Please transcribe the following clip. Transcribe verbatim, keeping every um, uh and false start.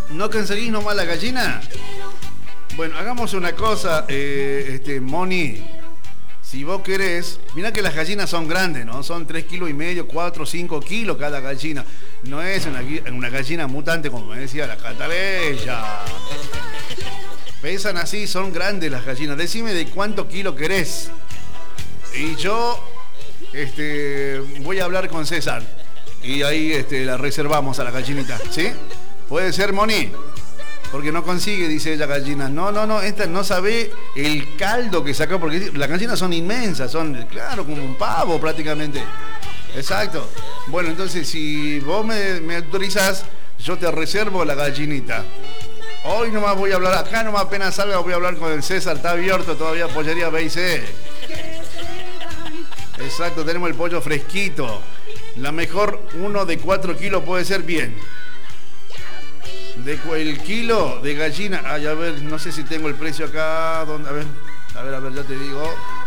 ¿No conseguís nomás la gallina? Bueno, hagamos una cosa, eh, este, Moni. Si vos querés, mirá que las gallinas son grandes, ¿no? Son tres kilos y medio, cuatro, cinco kilos cada gallina. No es una, una gallina mutante como me decía la Catarella. Pesan así, son grandes las gallinas. Decime de cuánto kilo querés. Y yo este, voy a hablar con César. Y ahí este, la reservamos a la gallinita, ¿sí? ¿Puede ser, Moni? Porque no consigue, dice ella, gallinas. No, no, no, esta no sabe el caldo que sacó, porque las gallinas son inmensas, son, claro, como un pavo prácticamente. Exacto. Bueno, entonces, si vos me, me autorizás, yo te reservo la gallinita. Hoy nomás voy a hablar, acá nomás apenas salga voy a hablar con el César, está abierto todavía, pollería B y C. Exacto, tenemos el pollo fresquito. La mejor, uno de cuatro kilos puede ser bien. De el kilo de gallina, ay, a ver, no sé si tengo el precio acá, ¿dónde? A ver, a ver, a ver, ya te digo.